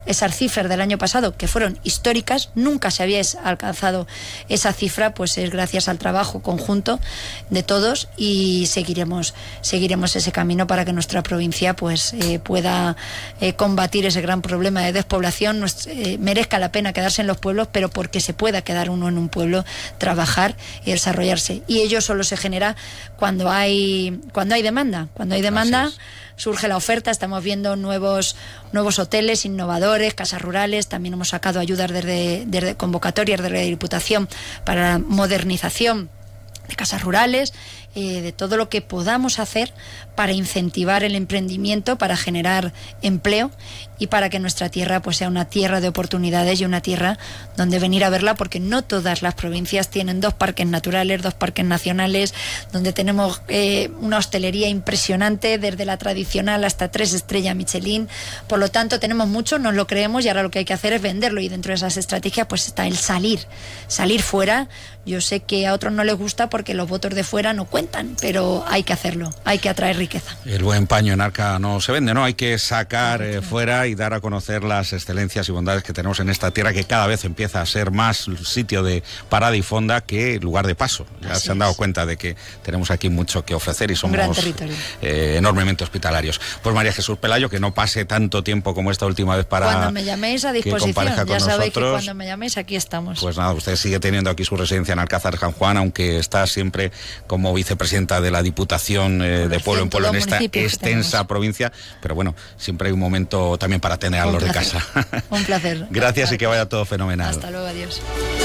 esas cifras del año pasado, que fueron históricas, nunca se había alcanzado esa cifra, pues es gracias al trabajo conjunto de todos, y seguiremos ese camino para que nuestra provincia pues pueda combatir ese gran problema de despoblación, merezca la pena quedarse en los pueblos, pero porque se pueda quedar uno en un pueblo, trabajar y desarrollarse. Y ello solo se genera cuando hay demanda. Cuando hay demanda surge la oferta. Estamos viendo nuevos hoteles innovadores, casas rurales. También hemos sacado ayudas desde convocatorias de la Diputación para la modernización de casas rurales, de todo lo que podamos hacer para incentivar el emprendimiento, para generar empleo y para que nuestra tierra pues sea una tierra de oportunidades y una tierra donde venir a verla, porque no todas las provincias tienen 2 parques naturales, 2 parques nacionales, donde tenemos una hostelería impresionante, desde la tradicional hasta 3 estrellas Michelin. Por lo tanto, tenemos mucho, nos lo creemos, y ahora lo que hay que hacer es venderlo, y dentro de esas estrategias pues está el salir fuera. Yo sé que a otros no les gusta porque los votos de fuera no cuentan, pero hay que hacerlo, hay que atraer riqueza. El buen paño en arca no se vende, ¿no? Hay que sacar fuera y dar a conocer las excelencias y bondades que tenemos en esta tierra, que cada vez empieza a ser más sitio de parada y fonda que lugar de paso. Ya se han dado cuenta de que tenemos aquí mucho que ofrecer y somos enormemente hospitalarios. Pues María Jesús Pelayo, que no pase tanto tiempo como esta última vez para... Cuando me llaméis, a disposición, ya sabéis que cuando me llaméis aquí estamos. Pues nada, usted sigue teniendo aquí su residencia en Alcázar San Juan, aunque está siempre como vicepresidenta de la Diputación de pueblo en pueblo en esta extensa provincia, pero bueno, siempre hay un momento también para tener a los de casa. Un placer. Gracias y que vaya todo fenomenal. Hasta luego, adiós.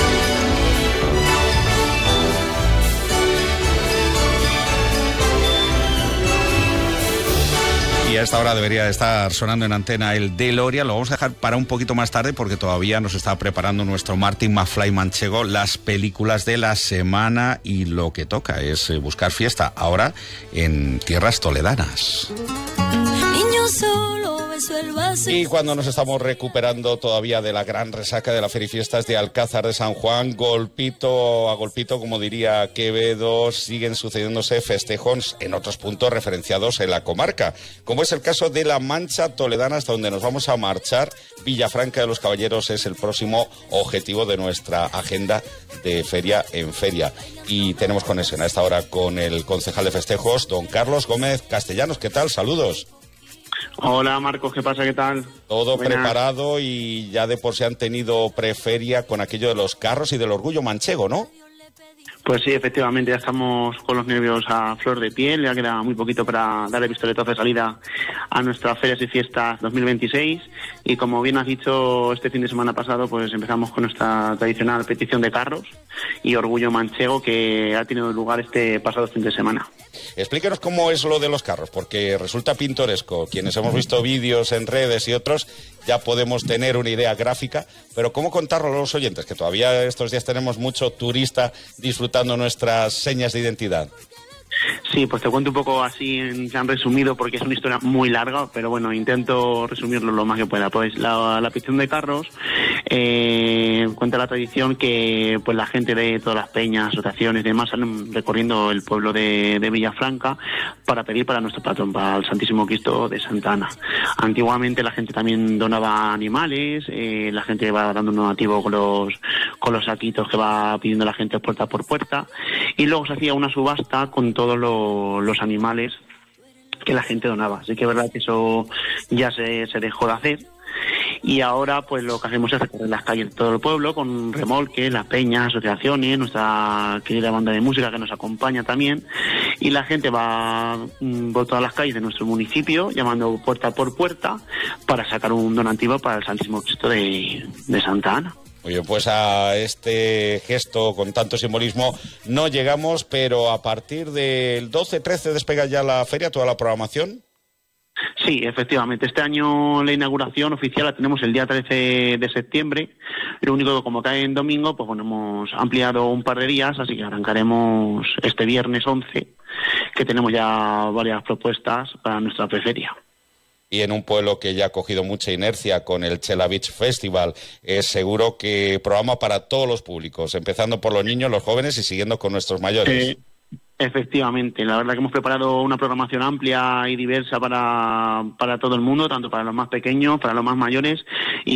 Y a esta hora debería estar sonando en antena el DeLorean. Lo vamos a dejar para un poquito más tarde porque todavía nos está preparando nuestro Martin McFly manchego las películas de la semana, y lo que toca es buscar fiesta ahora en tierras toledanas. Y cuando nos estamos recuperando todavía de la gran resaca de la Feria y Fiestas de Alcázar de San Juan, golpito a golpito, como diría Quevedo, siguen sucediéndose festejos en otros puntos referenciados en la comarca, como es el caso de la Mancha Toledana, hasta donde nos vamos a marchar. Villafranca de los Caballeros es el próximo objetivo de nuestra agenda de Feria en Feria. Y tenemos conexión a esta hora con el concejal de festejos, don Carlos Gómez Castellanos. ¿Qué tal? Saludos. Hola Marcos, ¿qué pasa? ¿Qué tal? Todo preparado, y ya de por sí han tenido preferia con aquello de los carros y del orgullo manchego, ¿no? Pues sí, efectivamente, ya estamos con los nervios a flor de piel, ya queda muy poquito para dar el pistoletazo de salida a nuestras Ferias y Fiestas 2026, y como bien has dicho, este fin de semana pasado pues empezamos con nuestra tradicional petición de carros y orgullo manchego que ha tenido lugar este pasado fin de semana. Explíquenos cómo es lo de los carros, porque resulta pintoresco. Quienes hemos visto vídeos en redes y otros ya podemos tener una idea gráfica, pero ¿cómo contarlo a los oyentes? Que todavía estos días tenemos mucho turista disfrutando nuestras señas de identidad. Sí, pues te cuento un poco así en resumido, porque es una historia muy larga, pero bueno, intento resumirlo lo más que pueda. Pues la petición de carros cuenta la tradición que pues la gente de todas las peñas, asociaciones y demás salen recorriendo el pueblo de Villafranca para pedir para nuestro patrón, para el Santísimo Cristo de Santa Ana. Antiguamente la gente también donaba animales, la gente va dando un donativo con los saquitos que va pidiendo la gente puerta por puerta, y luego se hacía una subasta con todos los animales que la gente donaba. Así que es verdad que eso ya se dejó de hacer, y ahora pues lo que hacemos es recorrer las calles de todo el pueblo con remolques, las peñas, asociaciones, nuestra querida banda de música que nos acompaña también, y la gente va por todas las calles de nuestro municipio llamando puerta por puerta para sacar un donativo para el Santísimo Cristo de Santa Ana. Oye, pues a este gesto con tanto simbolismo no llegamos, pero a partir del 12-13 despega ya la feria, toda la programación. Sí, efectivamente. Este año la inauguración oficial la tenemos el día 13 de septiembre. Lo único que como cae en domingo, pues bueno, hemos ampliado un par de días, así que arrancaremos este viernes 11, que tenemos ya varias propuestas para nuestra preferia. Y en un pueblo que ya ha cogido mucha inercia con el Chela Beach Festival, es seguro que programa para todos los públicos, empezando por los niños, los jóvenes y siguiendo con nuestros mayores. Efectivamente, la verdad que hemos preparado una programación amplia y diversa para todo el mundo, tanto para los más pequeños, para los más mayores, y